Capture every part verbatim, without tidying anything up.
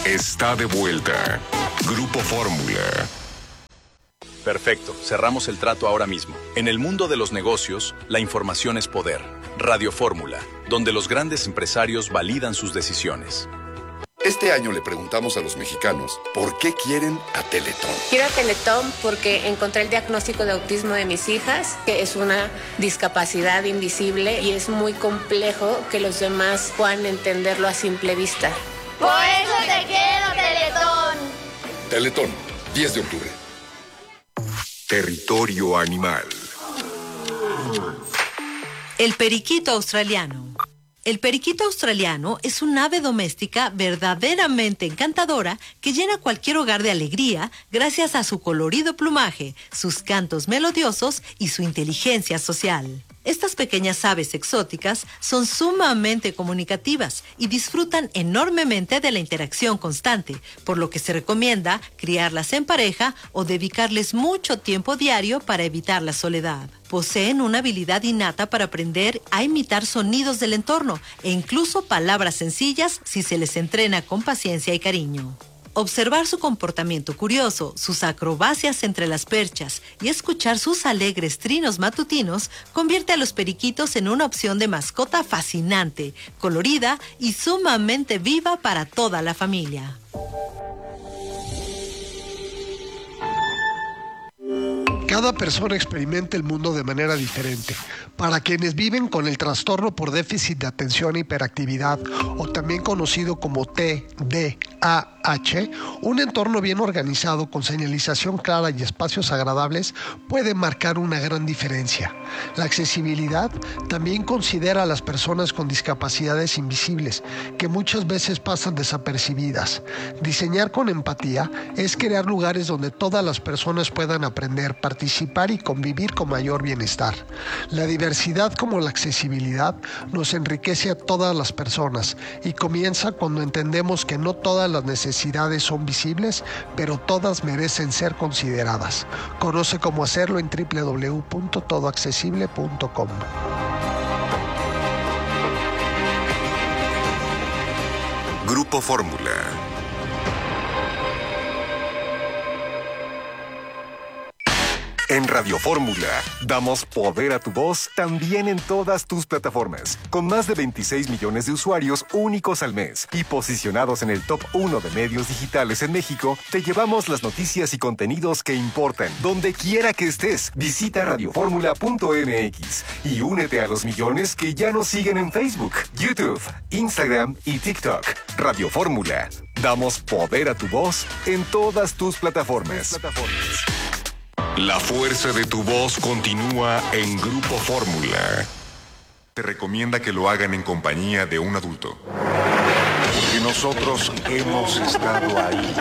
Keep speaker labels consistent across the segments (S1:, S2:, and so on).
S1: está de vuelta. Grupo Fórmula.
S2: Perfecto, cerramos el trato ahora mismo. En el mundo de los negocios, la información es poder. Radio Fórmula, donde los grandes empresarios validan sus decisiones.
S3: Este año le preguntamos a los mexicanos por qué quieren a Teletón.
S4: Quiero a Teletón porque encontré el diagnóstico de autismo de mis hijas, que es una discapacidad invisible y es muy complejo que los demás puedan entenderlo a simple vista.
S5: Por eso te quiero, Teletón.
S3: Teletón, diez de octubre.
S1: Territorio animal.
S6: El periquito australiano. El periquito australiano es un ave doméstica verdaderamente encantadora que llena cualquier hogar de alegría gracias a su colorido plumaje, sus cantos melodiosos y su inteligencia social. Estas pequeñas aves exóticas son sumamente comunicativas y disfrutan enormemente de la interacción constante, por lo que se recomienda criarlas en pareja o dedicarles mucho tiempo diario para evitar la soledad. Poseen una habilidad innata para aprender a imitar sonidos del entorno e incluso palabras sencillas si se les entrena con paciencia y cariño. Observar su comportamiento curioso, sus acrobacias entre las perchas y escuchar sus alegres trinos matutinos convierte a los periquitos en una opción de mascota fascinante, colorida y sumamente viva para toda la familia.
S7: Cada persona experimenta el mundo de manera diferente. Para quienes viven con el trastorno por déficit de atención e hiperactividad, o también conocido como T D A H, un entorno bien organizado con señalización clara y espacios agradables puede marcar una gran diferencia. La accesibilidad también considera a las personas con discapacidades invisibles, que muchas veces pasan desapercibidas. Diseñar con empatía es crear lugares donde todas las personas puedan aprender, participar y convivir con mayor bienestar. La diversidad como la accesibilidad nos enriquece a todas las personas y comienza cuando entendemos que no todas las necesidades son visibles, pero todas merecen ser consideradas. Conoce cómo hacerlo en doble u doble u doble u punto todo accesible punto com.
S1: Grupo Fórmula. En Radio Fórmula, damos poder a tu voz también en todas tus plataformas. Con más de veintiséis millones de usuarios únicos al mes y posicionados en el top uno de medios digitales en México, te llevamos las noticias y contenidos que importan. Donde quiera que estés, visita radio fórmula punto m x y únete a los millones que ya nos siguen en Facebook, YouTube, Instagram y TikTok. Radio Fórmula, damos poder a tu voz en todas tus plataformas. La fuerza de tu voz continúa en Grupo Fórmula. Te recomienda que lo hagan en compañía de un adulto. Porque nosotros hemos estado ahí.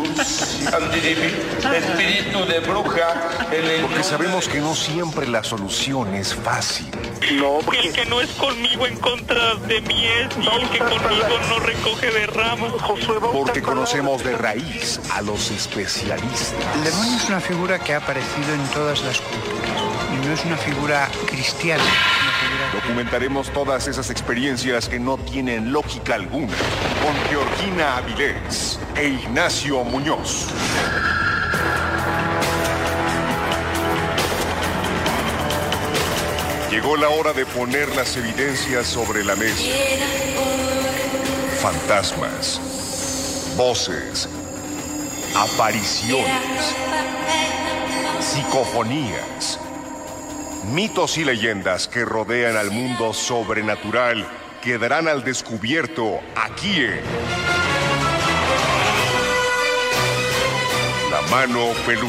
S8: Espíritu de bruja.
S1: Porque sabemos que no siempre la solución es fácil.
S8: No, porque el que no es conmigo en contra de mí es, y el que conmigo no recoge de ramas.
S1: Porque conocemos de raíz a los especialistas.
S9: El demonio es una figura que ha aparecido en todas las culturas y no es una figura cristiana.
S1: Documentaremos todas esas experiencias que no tienen lógica alguna con Georgina Avilés e Ignacio Muñoz. Llegó la hora de poner las evidencias sobre la mesa. Fantasmas, voces, apariciones, psicofonías, mitos y leyendas que rodean al mundo sobrenatural quedarán al descubierto aquí en La Mano Peluda.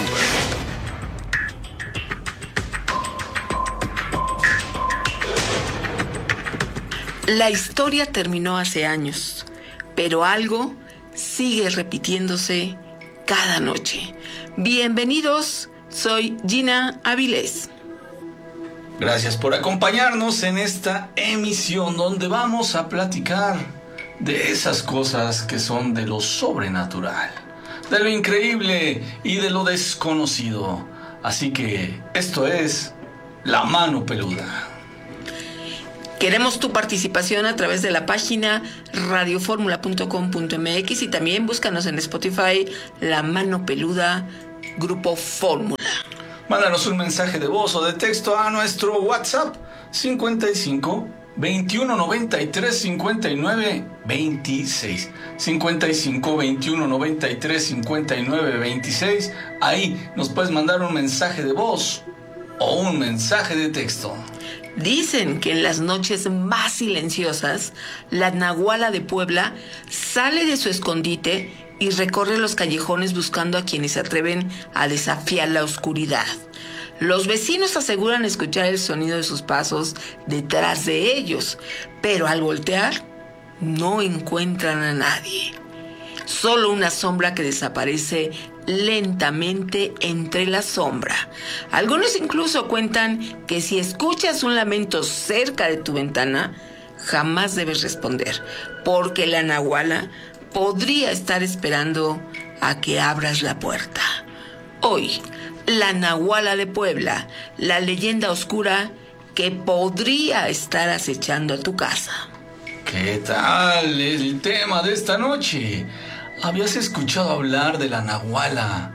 S10: La historia terminó hace años, pero algo sigue repitiéndose cada noche. Bienvenidos, soy Gina Avilés.
S11: Gracias por acompañarnos en esta emisión donde vamos a platicar de esas cosas que son de lo sobrenatural, de lo increíble y de lo desconocido. Así que esto es La Mano Peluda.
S10: Queremos tu participación a través de la página radioformula punto com punto m x y también búscanos en Spotify, La Mano Peluda, Grupo Fórmula.
S11: Mándanos un mensaje de voz o de texto a nuestro WhatsApp cincuenta y cinco, veintiuno, noventa y tres, cincuenta y nueve, veintiséis. cincuenta y cinco, veintiuno, noventa y tres, cincuenta y nueve, veintiséis. Ahí nos puedes mandar un mensaje de voz o un mensaje de texto.
S10: Dicen que en las noches más silenciosas, la Nahuala de Puebla sale de su escondite y recorre los callejones buscando a quienes se atreven a desafiar la oscuridad. Los vecinos aseguran escuchar el sonido de sus pasos detrás de ellos, pero al voltear no encuentran a nadie. Solo una sombra que desaparece lentamente entre la sombra. Algunos incluso cuentan que si escuchas un lamento cerca de tu ventana, jamás debes responder, porque la Nahuala podría estar esperando a que abras la puerta. Hoy, la Nahuala de Puebla, la leyenda oscura que podría estar acechando a tu casa.
S11: ¿Qué tal el tema de esta noche? ¿Habías escuchado hablar de la Nahuala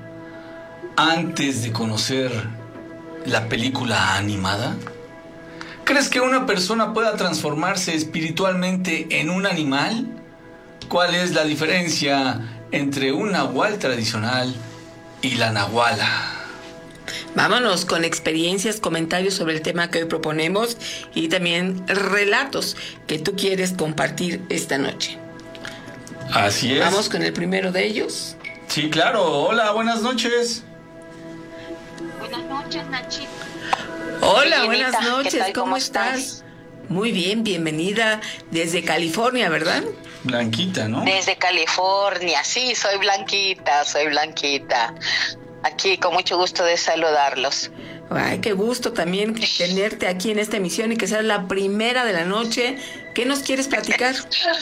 S11: antes de conocer la película animada? ¿Crees que una persona pueda transformarse espiritualmente en un animal? ¿Cuál es la diferencia entre un nahual tradicional y la Nahuala?
S10: Vámonos con experiencias, comentarios sobre el tema que hoy proponemos y también relatos que tú quieres compartir esta noche.
S11: Así es.
S10: Vamos con el primero de ellos.
S11: Sí, claro. Hola, buenas noches.
S12: Buenas noches, Nachito.
S10: Hola,
S12: Bienvenida.
S10: buenas noches.
S12: ¿Qué tal?
S10: ¿Cómo,
S12: ¿Cómo
S10: estás?
S12: estás?
S10: Muy bien, bienvenida desde California, ¿verdad?
S11: Blanquita, ¿no?
S12: Desde California. Sí, soy Blanquita, soy Blanquita. Aquí con mucho gusto de saludarlos.
S10: Ay, qué gusto también tenerte aquí en esta emisión y que sea la primera de la noche. ¿Qué nos quieres platicar?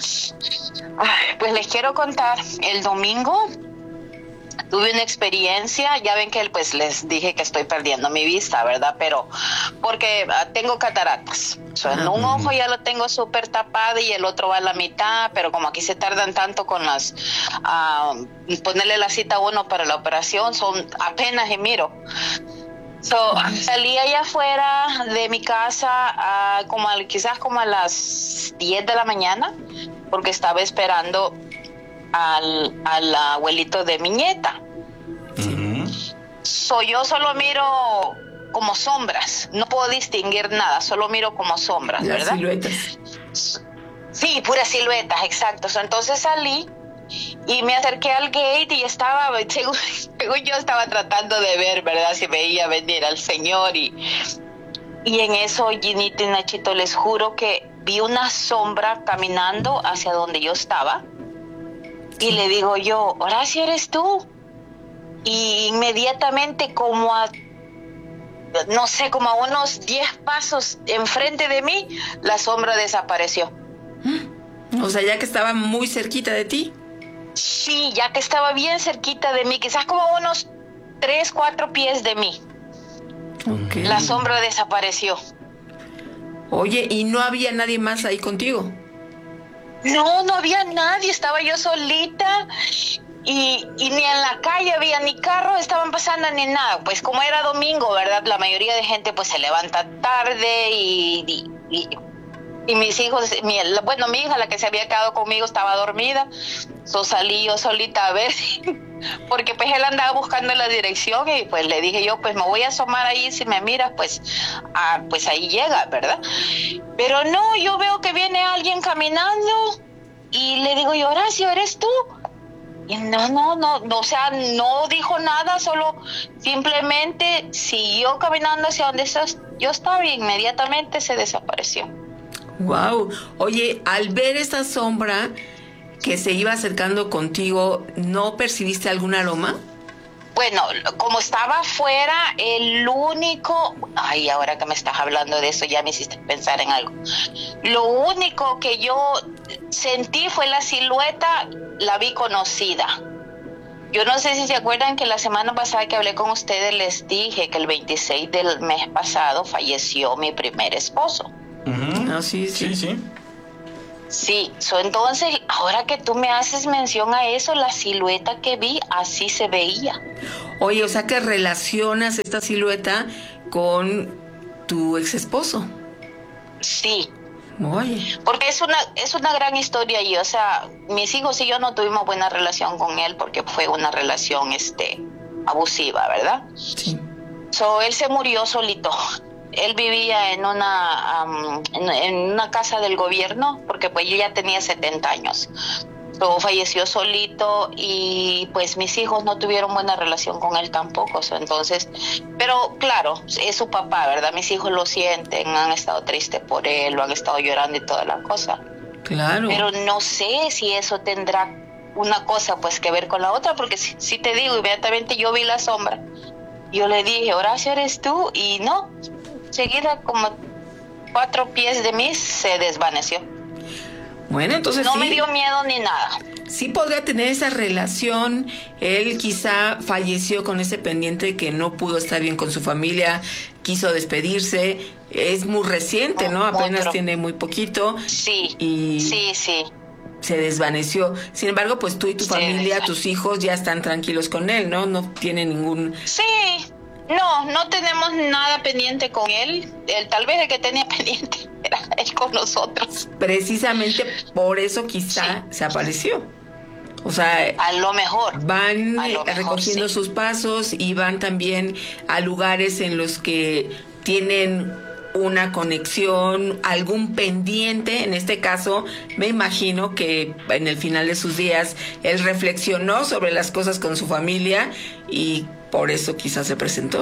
S12: Ay, pues les quiero contar, el domingo tuve una experiencia, ya ven que pues les dije que estoy perdiendo mi vista, ¿verdad? Pero porque uh, tengo cataratas. O sea, en un ojo ya lo tengo súper tapado y el otro va a la mitad, pero como aquí se tardan tanto con las uh, ponerle la cita a uno para la operación, son apenas y miro. So, salí allá afuera de mi casa uh, como a, quizás como a las diez de la mañana, porque estaba esperando al, al abuelito de mi nieta.
S11: Uh-huh.
S12: So, yo solo miro como sombras, no puedo distinguir nada, solo miro como sombras,
S10: Las
S12: ¿verdad?
S10: siluetas.
S12: Sí, puras siluetas, exacto. So, entonces salí y me acerqué al gate y estaba, según, según yo estaba tratando de ver, ¿verdad? Si veía venir al señor y, y en eso, Ginito y Nachito, les juro que vi una sombra caminando hacia donde yo estaba y le digo yo, Horacio, ¿eres tú? Y inmediatamente como a, no sé, como a unos diez pasos enfrente de mí, la sombra desapareció.
S10: O sea, ya que estaba muy cerquita de ti.
S12: Sí, ya que estaba bien cerquita de mí, quizás como a unos tres, cuatro pies de mí.
S10: Okay.
S12: La sombra desapareció.
S10: Oye, ¿y no había nadie más ahí contigo?
S12: No, no había nadie, estaba yo solita y, y ni en la calle había ni carros estaban pasando ni nada. Pues como era domingo, ¿verdad? La mayoría de gente pues se levanta tarde y... y, y Y mis hijos, mi, bueno, mi hija, la que se había quedado conmigo, estaba dormida. So salí yo solita a ver, porque pues él andaba buscando la dirección y pues le dije yo, pues me voy a asomar ahí, si me miras, pues, ah, pues ahí llega, ¿verdad? Pero no, yo veo que viene alguien caminando y le digo yo, Horacio, ¿eres tú? Y no, no, no, no, o sea, no dijo nada, solo simplemente siguió caminando hacia donde yo estaba y inmediatamente se desapareció.
S10: Wow. Oye, al ver esta sombra que se iba acercando contigo, ¿no percibiste algún aroma?
S12: Bueno, como estaba afuera, el único... Ay, ahora que me estás hablando de eso, ya me hiciste pensar en algo. Lo único que yo sentí fue la silueta, la vi conocida. Yo no sé si se acuerdan que la semana pasada que hablé con ustedes les dije que el veintiséis del mes pasado falleció mi primer esposo.
S11: Uh-huh.
S10: No, sí, sí.
S11: Sí, sí.
S12: Sí, so, entonces, ahora que tú me haces mención a eso, la silueta que vi, así se veía.
S10: Oye, o sea que relacionas esta silueta con tu ex esposo.
S12: Sí.
S10: Oye.
S12: Porque es una, es una gran historia y, o sea, mis hijos y yo no tuvimos buena relación con él porque fue una relación, este, abusiva, ¿verdad?
S10: Sí.
S12: So, él se murió solito. Él vivía en una um, en, en una casa del gobierno porque pues yo ya tenía setenta años. So, falleció solito y pues mis hijos no tuvieron buena relación con él tampoco. So, entonces, pero claro, es su papá, ¿verdad? Mis hijos lo sienten, han estado tristes por él, lo han estado llorando y toda la cosa.
S10: Claro.
S12: Pero no sé si eso tendrá una cosa pues que ver con la otra, porque si, si te digo, inmediatamente yo vi la sombra. Yo le dije, Horacio, ¿eres tú? Y no, seguida como cuatro pies de mí se desvaneció.
S10: Bueno, entonces
S12: no
S10: sí,
S12: me dio miedo ni nada.
S10: Sí podría tener esa relación. Él quizá falleció con ese pendiente que no pudo estar bien con su familia, quiso despedirse. Es muy reciente, ¿no? Apenas Otro. tiene muy poquito.
S12: Sí,
S10: y
S12: sí, sí.
S10: Se desvaneció. Sin embargo, pues tú y tu
S12: sí,
S10: familia, tus hijos ya están tranquilos con él, ¿no? No tienen ningún...
S12: Sí. No, no tenemos nada pendiente con él. Él tal vez el que tenía pendiente era él con nosotros.
S10: Precisamente por eso quizá sí. se apareció. O sea,
S12: a lo mejor.
S10: Van
S12: lo mejor,
S10: recogiendo
S12: sí.
S10: sus pasos y van también a lugares en los que tienen una conexión, algún pendiente. En este caso, me imagino que en el final de sus días él reflexionó sobre las cosas con su familia y por eso quizás se presentó.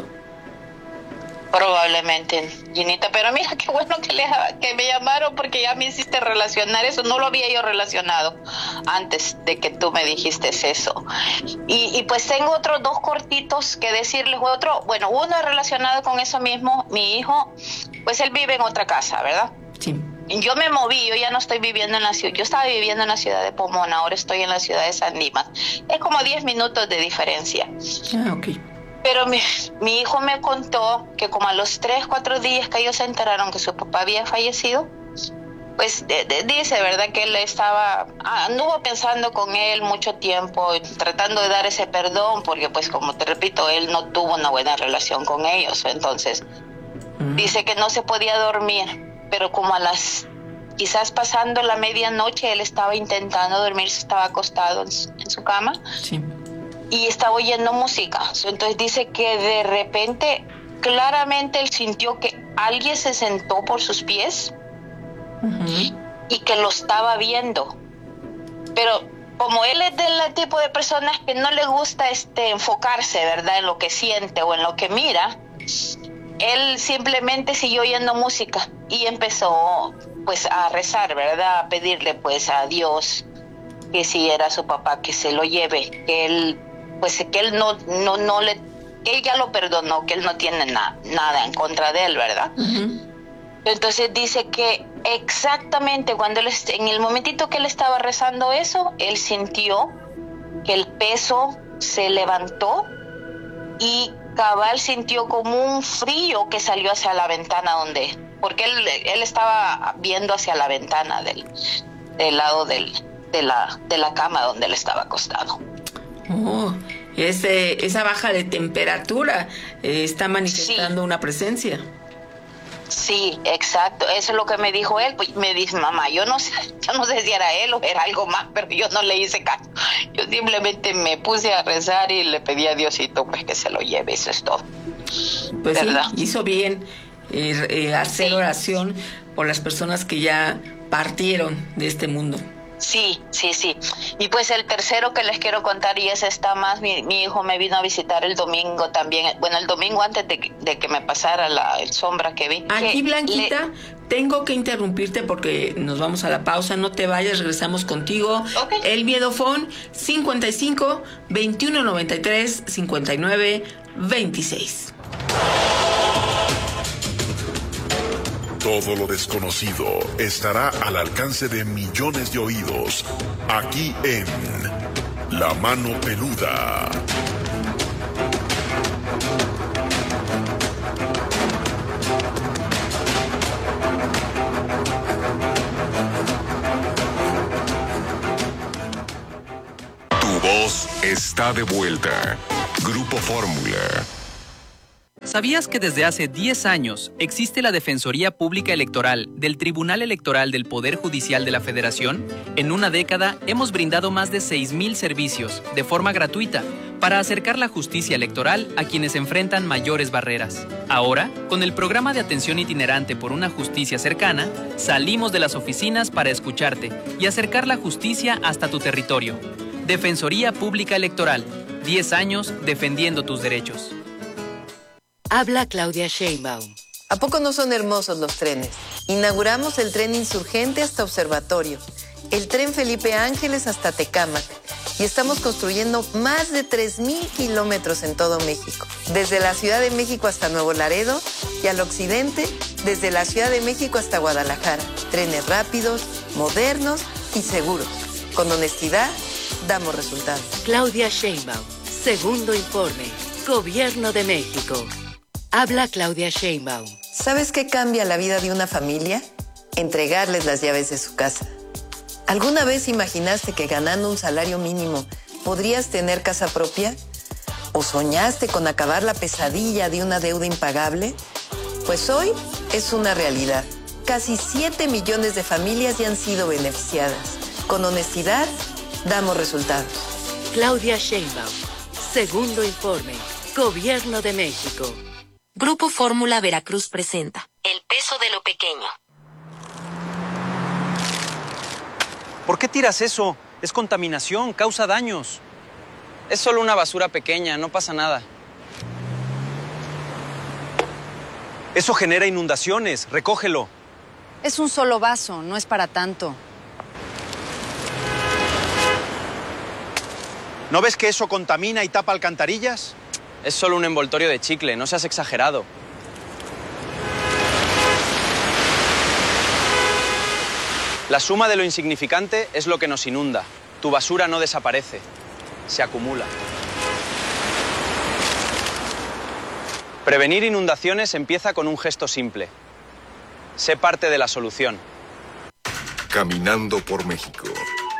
S12: Probablemente, Ginita, pero mira qué bueno que, le, que me llamaron porque ya me hiciste relacionar eso, no lo había yo relacionado antes de que tú me dijiste eso. Y, y pues tengo otros dos cortitos que decirles, otro, bueno, uno relacionado con eso mismo, mi hijo, pues él vive en otra casa, ¿verdad?
S10: Sí.
S12: Yo me moví, yo ya no estoy viviendo en la ciudad, yo estaba viviendo en la ciudad de Pomona, ahora estoy en la ciudad de San Dimas, es como diez minutos de diferencia.
S10: Ah, ok.
S12: Pero mi, mi hijo me contó que como a los tres, cuatro días que ellos se enteraron que su papá había fallecido, pues de, de, dice, ¿verdad? Que él estaba, anduvo pensando con él mucho tiempo, tratando de dar ese perdón, porque pues como te repito, él no tuvo una buena relación con ellos, entonces mm. dice que no se podía dormir, pero como a las, quizás pasando la medianoche, él estaba intentando dormirse, estaba acostado en su, en su cama.
S10: Sí.
S12: Y estaba oyendo música. Entonces dice que de repente, claramente él sintió que alguien se sentó por sus pies uh-huh. y que lo estaba viendo. Pero como él es del tipo de personas que no le gusta este enfocarse, ¿verdad?, en lo que siente o en lo que mira, él simplemente siguió oyendo música y empezó pues a rezar, ¿verdad?, a pedirle pues a Dios que si era su papá, que se lo lleve, que él pues que él no no no le que él ya lo perdonó, que él no tiene na, nada en contra de él, ¿verdad? Uh-huh. Entonces dice que exactamente cuando él, en el momentito que él estaba rezando eso, él sintió que el peso se levantó y cabal sintió como un frío que salió hacia la ventana donde, porque él, él estaba viendo hacia la ventana del, del lado del, de la de la cama donde él estaba acostado.
S10: Oh, ese, esa baja de temperatura eh, está manifestando sí. una presencia.
S12: Sí, exacto, eso es lo que me dijo él. Pues me dice, mamá, yo no sé, yo no sé si era él o era algo más, pero yo no le hice caso. Yo simplemente me puse a rezar y le pedí a Diosito pues que se lo lleve, eso es todo.
S10: Pues ¿verdad? Sí, hizo bien eh, eh, hacer sí. oración por las personas que ya partieron de este mundo.
S12: Sí, sí, sí. Y pues el tercero que les quiero contar, y ese está más, mi, mi hijo me vino a visitar el domingo también, bueno, el domingo antes de, de que me pasara la el sombra que vi.
S10: Aquí,
S12: que
S10: Blanquita, le... tengo que interrumpirte porque nos vamos a la pausa, no te vayas, regresamos contigo.
S12: Okay.
S10: El Miedofón, cincuenta y cinco, veintiuno noventa y tres, cincuenta y nueve, veintiséis.
S13: Todo lo desconocido estará al alcance de millones de oídos, aquí en La Mano Peluda.
S1: voz está de vuelta. Grupo Fórmula.
S14: ¿Sabías que desde hace diez años existe la Defensoría Pública Electoral del Tribunal Electoral del Poder Judicial de la Federación? En una década hemos brindado más de seis mil servicios de forma gratuita para acercar la justicia electoral a quienes enfrentan mayores barreras. Ahora, con el programa de atención itinerante por una justicia cercana, salimos de las oficinas para escucharte y acercar la justicia hasta tu territorio. Defensoría Pública Electoral, diez años defendiendo tus derechos.
S15: Habla Claudia Sheinbaum.
S16: ¿A poco no son hermosos los trenes? Inauguramos el tren Insurgente hasta Observatorio, el tren Felipe Ángeles hasta Tecámac y estamos construyendo más de tres mil kilómetros en todo México, desde la Ciudad de México hasta Nuevo Laredo y al occidente, desde la Ciudad de México hasta Guadalajara. Trenes rápidos, modernos y seguros. Con honestidad, damos resultados.
S15: Claudia Sheinbaum. Segundo informe. Gobierno de México. Habla Claudia Sheinbaum.
S16: ¿Sabes qué cambia la vida de una familia? Entregarles las llaves de su casa. ¿Alguna vez imaginaste que ganando un salario mínimo podrías tener casa propia? ¿O soñaste con acabar la pesadilla de una deuda impagable? Pues hoy es una realidad. Casi siete millones de familias ya han sido beneficiadas. Con honestidad, damos resultados.
S15: Claudia Sheinbaum. Segundo informe. Gobierno de México.
S17: Grupo Fórmula Veracruz presenta El peso de lo pequeño.
S18: ¿Por qué tiras eso? Es contaminación, causa daños.
S19: Es solo una basura pequeña, no pasa nada.
S18: Eso genera inundaciones, recógelo.
S20: Es un solo vaso, no es para tanto.
S18: ¿No ves que eso contamina y tapa alcantarillas?
S19: Es solo un envoltorio de chicle, no seas exagerado. La suma de lo insignificante es lo que nos inunda. Tu basura no desaparece, se acumula. Prevenir inundaciones empieza con un gesto simple. Sé parte de la solución.
S1: Caminando por México.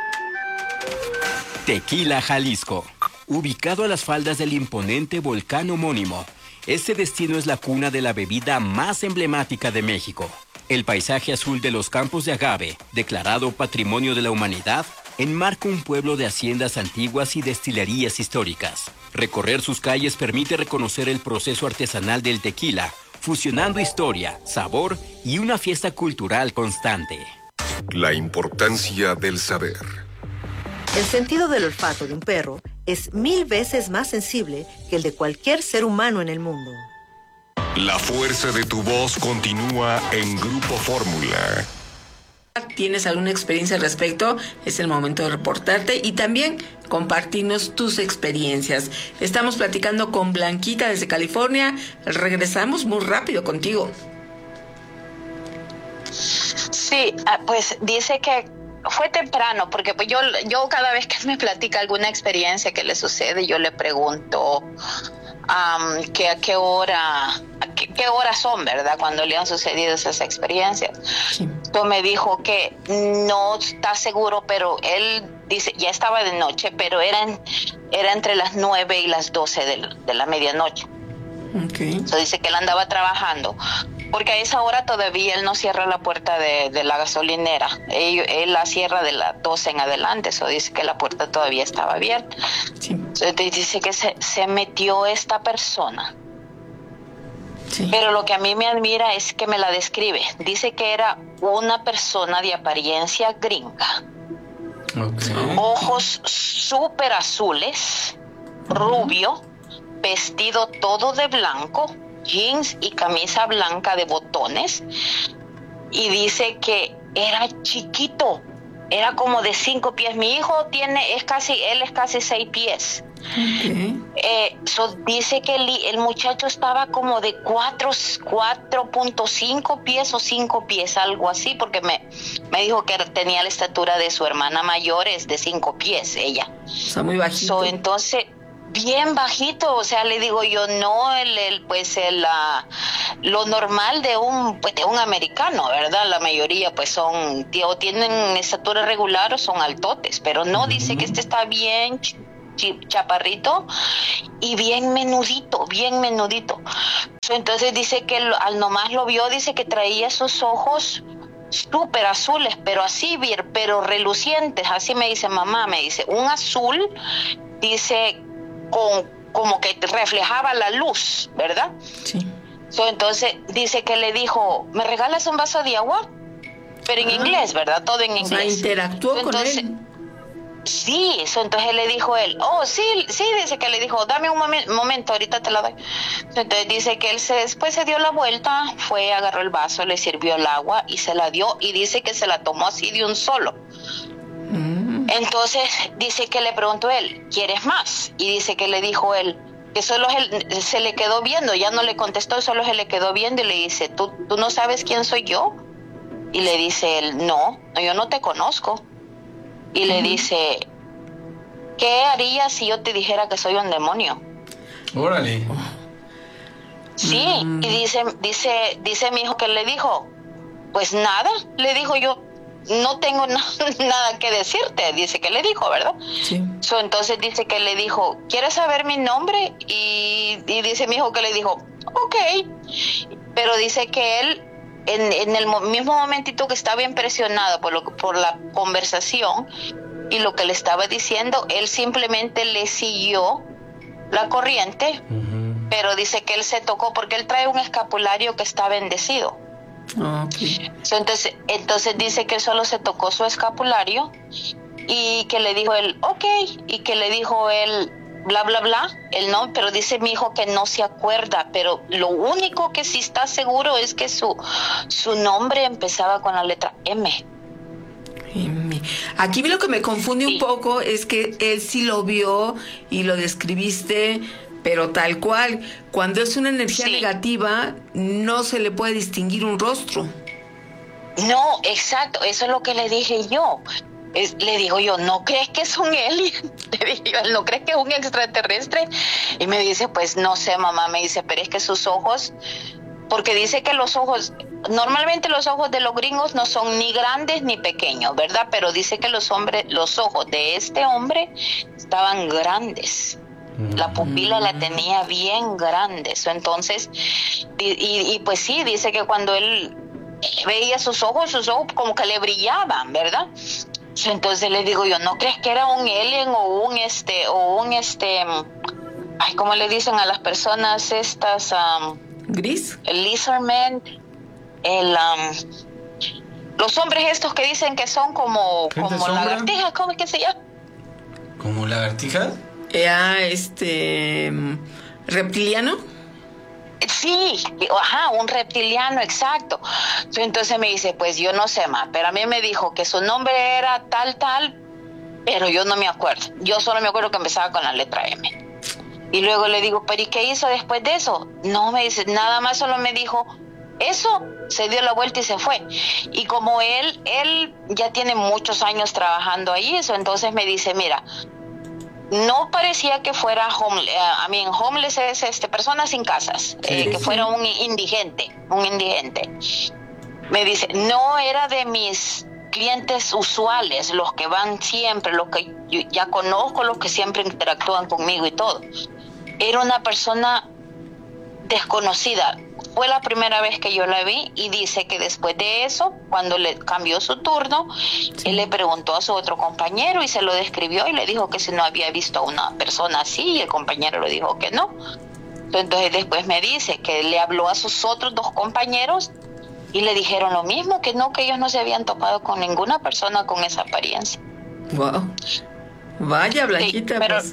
S21: Tequila, Jalisco. Ubicado a las faldas del imponente volcán homónimo, este destino es la cuna de la bebida más emblemática de México. El paisaje azul de los campos de agave, declarado Patrimonio de la Humanidad, enmarca un pueblo de haciendas antiguas y destilerías históricas. Recorrer sus calles permite reconocer el proceso artesanal del tequila, fusionando historia, sabor y una fiesta cultural constante.
S1: La importancia del saber.
S6: El sentido del olfato de un perro es mil veces más sensible que el de cualquier ser humano en el mundo.
S1: La fuerza de tu voz continúa en Grupo Fórmula.
S10: ¿Tienes alguna experiencia al respecto? Es el momento de reportarte y también compartirnos tus experiencias. Estamos platicando con Blanquita desde California. Regresamos muy rápido contigo.
S12: Sí, pues dice que fue temprano, porque pues yo, yo cada vez que me platica alguna experiencia que le sucede, yo le pregunto um, que a qué hora, a qué, qué horas son, ¿verdad? Cuando le han sucedido esas experiencias. Sí. Entonces me dijo que no está seguro, pero él dice, ya estaba de noche, pero era, en, era entre las nueve y las doce de, de la medianoche. Okay. Entonces dice que él andaba trabajando, porque a esa hora todavía él no cierra la puerta de, de la gasolinera. Él, él la cierra de las doce en adelante. Eso dice que la puerta todavía estaba abierta. Sí. Entonces dice que se, se metió esta persona. Sí. Pero lo que a mí me admira es que me la describe. Dice que era una persona de apariencia gringa. Okay. Ojos súper azules, rubio, vestido todo de blanco, jeans y camisa blanca de botones, y dice que era chiquito, era como de cinco pies. Mi hijo tiene, es casi, él es casi seis pies. Okay. Eh, so dice que el, el muchacho estaba como de cuatro punto cinco pies o cinco pies, algo así, porque me, me dijo que tenía la estatura de su hermana mayor, es de cinco pies ella.
S10: Está muy bajito.
S12: So, entonces bien bajito, o sea, le digo yo, no el, el pues el uh, lo normal de un pues de un americano, ¿verdad? La mayoría pues son o tienen estatura regular o son altotes, pero no, uh-huh. Dice que este está bien chaparrito y bien menudito, bien menudito. Entonces dice que al nomás lo vio, dice que traía sus ojos súper azules, pero así, pero relucientes, así me dice mamá, me dice, un azul, dice, con como que reflejaba la luz, ¿verdad? Sí. So, entonces dice que le dijo, ¿me regalas un vaso de agua? Pero en ah. inglés, ¿verdad? Todo en inglés.
S10: O sea, interactuó so, entonces, con él.
S12: Sí, so, entonces le dijo él, oh, sí, sí, dice que le dijo, dame un momen- momento, ahorita te la doy. So, entonces dice que él se, después se dio la vuelta, fue, agarró el vaso, le sirvió el agua y se la dio y dice que se la tomó así de un solo. Entonces dice que le preguntó él, ¿quieres más? Y dice que le dijo él, que solo él, se le quedó viendo, ya no le contestó, solo se le quedó viendo y le dice, ¿tú, tú no sabes quién soy yo? Y le dice él, no, yo no te conozco. Y uh-huh. le dice, ¿qué harías si yo te dijera que soy un demonio?
S11: Órale.
S12: Sí, mm. y dice, dice, dice mi hijo que le dijo, pues nada, le dijo yo, no tengo na- nada que decirte, dice que le dijo, ¿verdad? Sí. So, entonces dice que le dijo, ¿quieres saber mi nombre? Y, y dice mi hijo que le dijo, ok, pero dice que él, en, en el mismo momentito que estaba impresionado por, lo, por la conversación y lo que le estaba diciendo, él simplemente le siguió la corriente, uh-huh. pero dice que él se tocó porque él trae un escapulario que está bendecido. Okay. So, entonces, entonces dice que él solo se tocó su escapulario y que le dijo él, ok, y que le dijo él, bla, bla, bla, él no, pero dice mi hijo que no se acuerda, pero lo único que sí está seguro es que su, su nombre empezaba con la letra M.
S10: M. Aquí lo que me confunde sí. un poco es que él sí lo vio y lo describiste, pero tal cual, cuando es una energía sí. negativa, no se le puede distinguir un rostro.
S12: No, exacto, eso es lo que le dije yo. Es, le digo yo, ¿no crees que es un alien? Le digo yo, ¿no crees que es un extraterrestre? Y me dice, pues no sé, mamá, me dice, pero es que sus ojos, porque dice que los ojos, normalmente los ojos de los gringos no son ni grandes ni pequeños, ¿verdad? Pero dice que los hombres, los ojos de este hombre estaban grandes. La pupila la tenía bien grande. Entonces, y, y, y pues sí, dice que cuando él veía sus ojos, sus ojos como que le brillaban, ¿verdad? Entonces le digo yo, ¿no crees que era un alien o un este, o un este, ay, ¿cómo le dicen a las personas estas? Um,
S10: ¿Gris?
S12: El lizardman, el, um, los hombres estos que dicen que son como, como lagartijas, ¿cómo es que se llama?
S11: ¿Como lagartijas?
S10: ¿Era este reptiliano?
S12: Sí, ajá, un reptiliano, exacto. Entonces me dice, pues yo no sé más, pero a mí me dijo que su nombre era tal, tal, pero yo no me acuerdo. Yo solo me acuerdo que empezaba con la letra M. Y luego le digo, ¿pero y qué hizo después de eso? No, me dice, nada más solo me dijo eso, se dio la vuelta y se fue. Y como él, él ya tiene muchos años trabajando ahí, eso, entonces me dice, mira, no parecía que fuera homeless, I mean, homeless es este, personas sin casas, sí, eh, que sí. fuera un indigente, un indigente. Me dice, no era de mis clientes usuales, los que van siempre, los que yo ya conozco, los que siempre interactúan conmigo y todo. Era una persona desconocida. Fue la primera vez que yo la vi y dice que después de eso, cuando le cambió su turno, sí. él le preguntó a su otro compañero y se lo describió y le dijo que si no había visto a una persona así y el compañero le dijo que no. Entonces después me dice que le habló a sus otros dos compañeros y le dijeron lo mismo, que no, que ellos no se habían topado con ninguna persona con esa apariencia.
S10: Wow. Vaya, Blanquita, sí, pero, pues.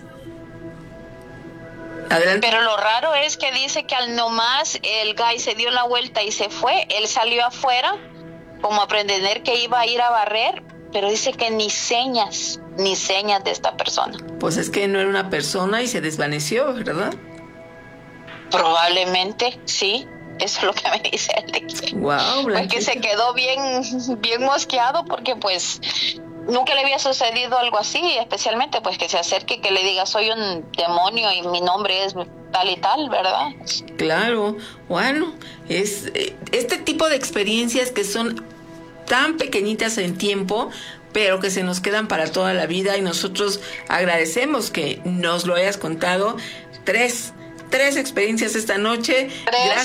S12: Adelante. Pero lo raro es que dice que al nomás el guy se dio la vuelta y se fue, él salió afuera como a pretender que iba a ir a barrer, pero dice que ni señas, ni señas de esta persona.
S10: Pues es que no era una persona y se desvaneció, ¿verdad?
S12: Probablemente, sí. Eso es lo que me dice él.
S10: Wow,
S12: pues que se quedó bien, bien mosqueado porque pues nunca le había sucedido algo así, especialmente pues que se acerque y que le diga soy un demonio y mi nombre es tal y tal, ¿verdad?
S10: Claro, bueno, es este tipo de experiencias que son tan pequeñitas en tiempo pero que se nos quedan para toda la vida, y nosotros agradecemos que nos lo hayas contado. Tres, tres experiencias esta noche.
S12: Tres.
S10: Gracias.